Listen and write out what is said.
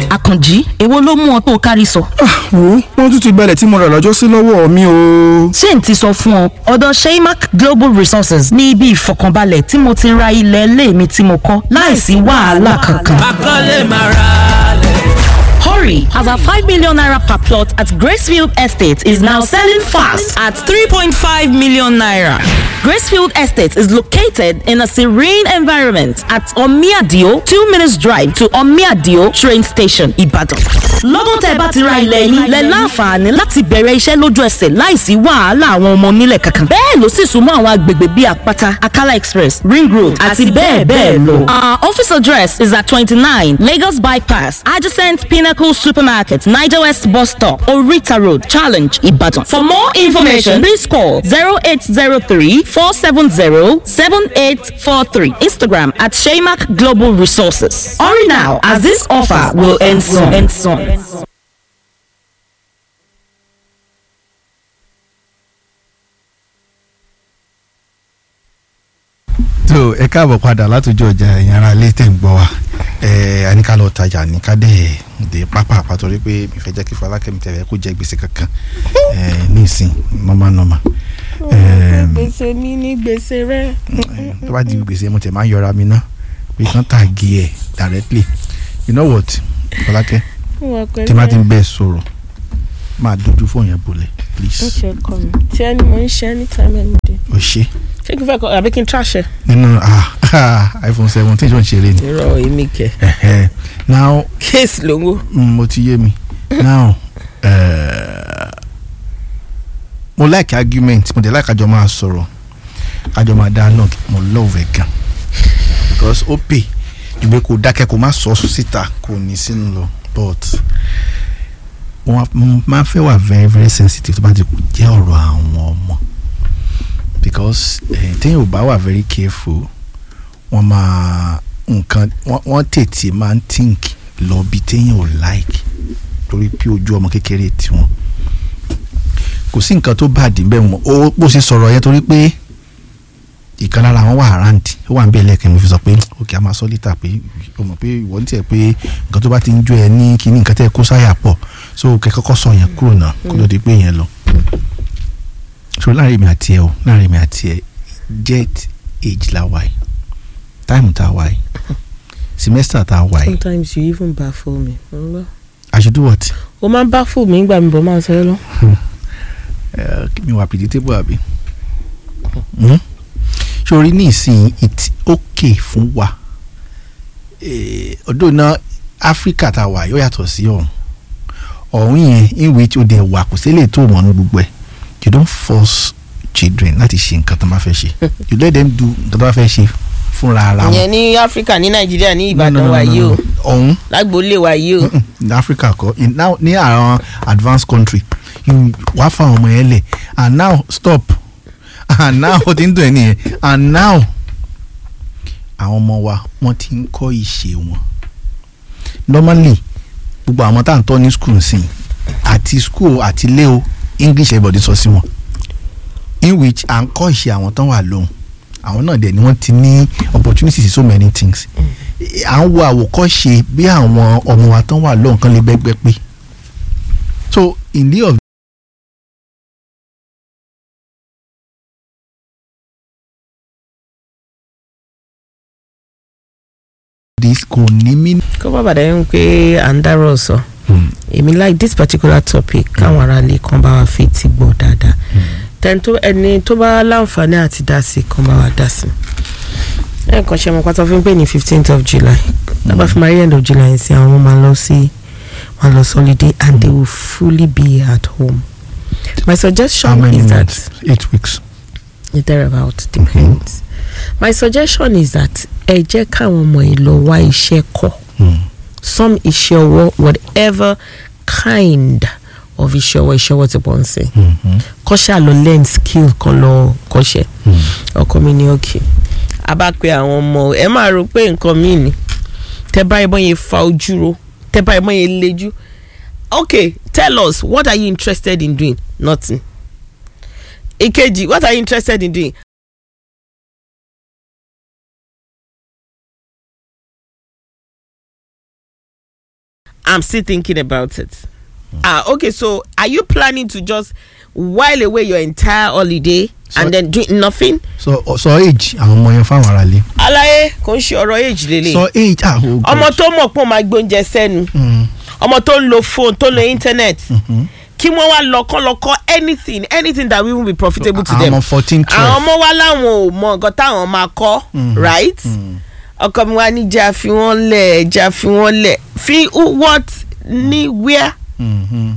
Àkànjí, èwo ló mú ọ tó kárí sọ? Wo wọ́n tún ti gbalẹ̀ tí mo rà lọ́jọ́ sí lọ́wọ́ mi o. Ṣé n ti sọ fún ọ, ọ̀dọ̀ Sheimak Global Resources ní ibi ìfọkànbalẹ̀ tí mo ti ra ilẹ̀ ilé mi tí mo kọ́ láìsí wàhálà kankan. Akọ́lé máa ra lẹ̀. Hurry, as our 5 million naira per plot at Gracefield Estate is now selling fast at 3.5 million naira. Gracefield Estate is located in a serene environment at Omiadio, 2 minutes drive to Omiadio train station, Ibadan. Lọ́dún tẹ́ bá ti ra ilẹ̀ yín, lẹ láǹfààní láti bẹ̀rẹ̀ iṣẹ́ lójú ẹsẹ̀ láìsí wàhálà àwọn ọmọ onílẹ̀ kankan. Bẹ́ẹ̀ ló sì súnmọ́ àwọn agbègbè bíi Àpáta, Akala Express, Ring Road àti bẹ́ẹ̀ bẹ́ẹ̀ lọ. Our office address is at 29 Lagos Bypass, adjacent Pinnacle Supermarket, Niger West Bus Stop, Orita Road, Challenge, Ibadan. For more information, please call 0803-470-7843. Instagram at Sheimak Global Resources. Hurry now, as this offer will end soon. So ẹ káàbọ̀ padà látòjú ọjà ẹ̀yin ará ilé tẹ̀ ń gbọ́ wa àníkà lọ tajà ní kádẹ́ dé pápá àpàtọ́rí pé mi fẹ́ jẹ́ kí Fọlákẹ́mi tẹ̀lé kó jẹ́ gbèsè kankan ní ìsìn nọ́mà. Gbèsè mi ní gbèsè rẹ. Tó bá di gbèsè mo tẹ̀ máa yọra mi ná pé kán tàgé ẹ̀ directly. You know what, Fọlákẹ́? Tí má ti ń bẹ́ẹ̀ sọ̀rọ̀ máa dojú fóònù yẹn bolẹ̀ please. Ó ṣe kọ́ mi tí ẹni mo ń ṣe anytime any day. O ṣe. Ṣé kí n fẹ́ kọ́ àbí kí n trash ẹ̀? Nínú iPhone 17 ṣó ń ṣeré ni. Irọ́ èmi kẹ̀. Now Case lówó. mo ti yé mi. Now mo like argument, mo dey like àjọ máa sọ̀rọ̀, àjọ máa dialogue, mo love ẹ̀ gan because ó pay ju pé kó dákẹ́ kó má sọ síta kó ní sínú lọ, but wọ́n máa fẹ́ wà very very sensitive tó bá ti jẹ́ ọ̀rọ̀ àwọn ọmọ because téèyàn ò bá wà very careful wọ́n máa nǹkan wọ́n tètè máa ń think lọ bí téèyàn ò like torí pé ojú ọmọ kékeré tiwọn kò sí nǹkan tó bá dì bẹ́ẹ̀ wọn ó bó ṣe sọ̀rọ̀ yẹn torí pé ìkan lára wọn wà around ó wà ń bẹ́ẹ̀ lẹ́ẹ̀kan mo fi sọ pé òkè a máa sọ lítà pé o mọ̀ pé ìwọ ní tiẹ̀ pé nǹkan tó bá ti ń jó ẹ ní kíní nǹkan tẹ́ ẹ kó sáyà pọ̀ so kẹ́ kọ́kọ́ sọ yẹn kúrò náà kó ló di pé yẹn lọ. so láàrin mi àti ẹ jet age la wà yìí time ta wà yìí semester ta wà yìí. Sometimes you even baffle me. I should do what? O máa ń baffle mi nígbà mi bọ̀ máa sọ ẹ lọ. Mi wà predictable àbí. Sori ní ìsìn it's okay fún wa ọdún náà Africa ta wà yóò yàtọ̀ sí ọ̀hún yẹn in which ó dẹ̀ wà kò sí lè tó wọn ní gbogbo ẹ̀ you don't force children láti ṣe nǹkan tó bá fẹ́ ṣe you let them do nǹkan tó bá fẹ́ ṣe fúnra ara wọn. ìyẹn ní Africa ní Nàìjíríà ní Ìbàdàn wa yìí o ọ̀hún lágbóolé wa yìí o. ní Africa kọ́ ní àwọn advanced country wàá fa ọmọ yẹn lẹ̀ and now stop and now ó ti ń dùn ẹ́ nìyẹn and now àwọn ọmọ wa wọ́n ti ń kọ́ ìṣe wọn normally gbogbo àwọn tá à ń tọ́ ní school sí àti school àti ilé o English everybody sọ sí wọn in which à ń kọ́ ìṣe àwọn tán wà lóhùn àwọn náà dẹ̀ ni wọ́n ti ní opportunities in so many things à ń wo àwòkọ́ṣe bí àwọn ọmọ wa tán wà lóhùn kan lè bẹ́gbẹ́ pé so in lieu of this kò ní mí. kó bá bàdá yín pé à ń dárò sọ èmi like this particular topic káwọn ará lè kàn bá wa fi ti gbọ́ dáadáa ẹni tó bá láǹfààní àti dá sí kàn bá wa dá sí. ẹ̀ẹ̀kan ṣe mọ̀ pátá fún pé ní 15th of July lábàá fún marie end of July sí àwọn ọmọ máa lọ sí holiday and they will fully be at home. My suggestion is that 8 weeks. Thereabout depends. My suggestion is that ẹ jẹ́ káwọn ọmọ yìí lọ wá iṣẹ́ kọ́ some iṣẹ́ ọwọ́ whatever kind of iṣẹ́ ọwọ́ tí wọ́n ń ṣe kọ́ṣẹ́ àlọ́ learn skill kan lọ kọ́ṣẹ́ ọkọ mi ní òkè a bá pe àwọn ọmọ ẹ máa rò pé nǹkan mi ni tẹ bá ìbọn yẹn fa ojú ro tẹ bá ìbọn yẹn lejú okay tell us what are you interested in doing nothing ìkejì what are you interested in doing. I'm still thinking about it. Okay, so are you planning to just while away your entire holiday and then do nothing? So age àwọn ọmọ yẹn fáwọn ará ilé. Alaye kò ń ṣe ọ̀rọ̀ age lele. So age oh God. Ọmọ tó mọ̀ pé ó máa gbóúnjẹ sẹ́nu. Ọmọ tó ń lo phone tó ń lo internet. Kí wọ́n wá lọ́kọ́ anything that will be profitable to them. Àwọn 14 12. Àwọn ọmọ wa láwọn ò mọ nǹkan táwọn máa kọ́, right? Ọkọ mi wá ní jà fi wọ́n lẹ̀ fi what ní where.